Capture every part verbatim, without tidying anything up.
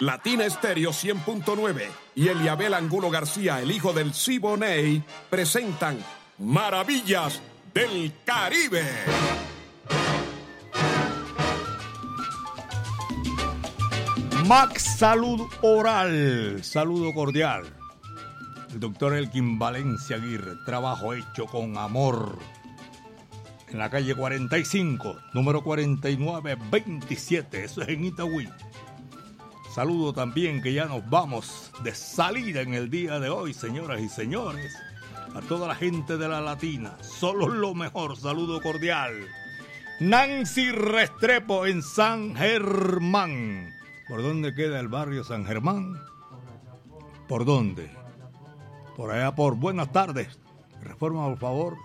Latina Estéreo cien punto nueve y Eliabel Angulo García, el hijo del Siboney, presentan Maravillas del Caribe. Max Salud Oral, saludo cordial. El doctor Elkin Valencia Aguirre, trabajo hecho con amor. En la calle cuarenta y cinco, número cuarenta y nueve veintisiete, eso es en Itagüí. Saludo también que ya nos vamos de salida en el día de hoy, señoras y señores. A toda la gente de la Latina, solo lo mejor, saludo cordial. Nancy Restrepo en San Germán. ¿Por dónde queda el barrio San Germán? ¿Por dónde? Por allá por Buenas tardes. Reforma, por favor.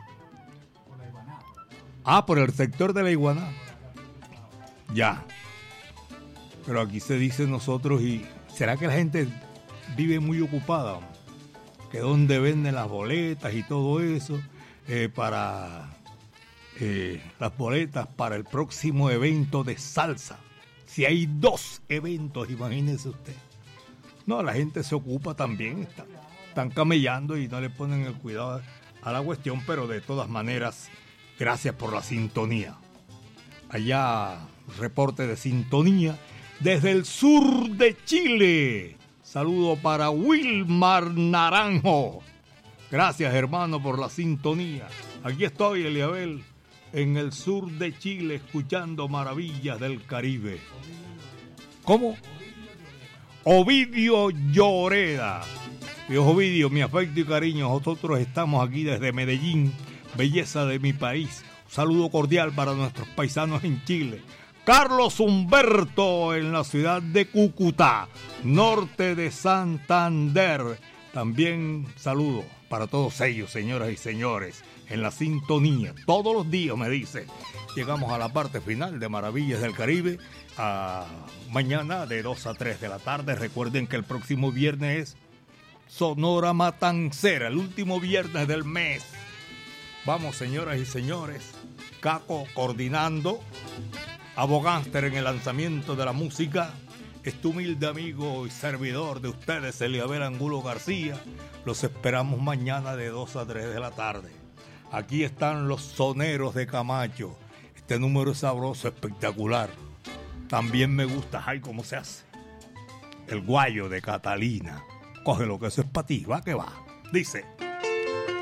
Ah, por el sector de la Iguaná. Ya. Pero aquí se dice nosotros, y ¿será que la gente vive muy ocupada? Que dónde venden las boletas y todo eso, eh, para eh, las boletas para el próximo evento de salsa. Si hay dos eventos, imagínese usted. No, la gente se ocupa también, está, están camellando y no le ponen el cuidado a la cuestión, pero de todas maneras, gracias por la sintonía. Allá, reporte de sintonía desde el sur de Chile. Saludo para Wilmar Naranjo. Gracias, hermano, por la sintonía. Aquí estoy, Eliabel, en el sur de Chile, escuchando Maravillas del Caribe. ¿Cómo? Ovidio Lloreda. Dios Ovidio, mi afecto y cariño. Nosotros estamos aquí desde Medellín, belleza de mi país. Un saludo cordial para nuestros paisanos en Chile. Carlos Humberto en la ciudad de Cúcuta, norte de Santander. También saludo para todos ellos, señoras y señores, en la sintonía. Todos los días, me dice. Llegamos a la parte final de Maravillas del Caribe. A mañana de dos a tres de la tarde. Recuerden que el próximo viernes es Sonora Matancera, el último viernes del mes. Vamos, señoras y señores. Caco coordinando. Abogánster en el lanzamiento de la música. Este humilde amigo y servidor de ustedes, Eliabel Angulo García. Los esperamos mañana de dos a tres de la tarde. Aquí están los soneros de Camacho. Este número es sabroso, espectacular. También me gusta, ay, cómo se hace. El guayo de Catalina. Coge lo que eso es para ti, va que va. Dice...